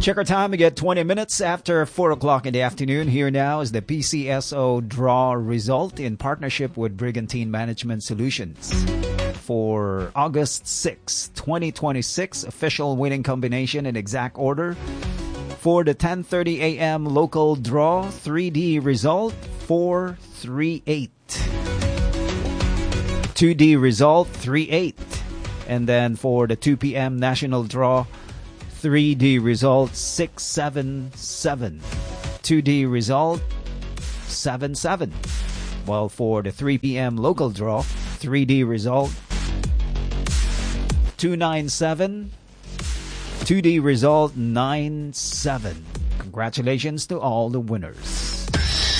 Check our time. We get 20 minutes after 4 o'clock in the afternoon. Here now is the PCSO draw result in partnership with Brigantine Management Solutions. For August 6, 2026, official winning combination in exact order. For the 10:30 a.m. local draw, 3D result 438. 2D result 38. And then for the 2 p.m. national draw, 3D result 677. 2D result 77. Well, for the 3 p.m. local draw, 3D result 297. 2D result 97. Congratulations to all the winners.